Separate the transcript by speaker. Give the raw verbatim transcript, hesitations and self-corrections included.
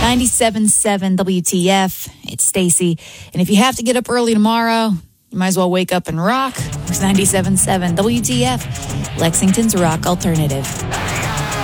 Speaker 1: ninety-seven point seven W T F. It's Stacy. And if you have to get up early tomorrow, you might as well wake up and rock. It's ninety-seven point seven W T F, Lexington's rock alternative.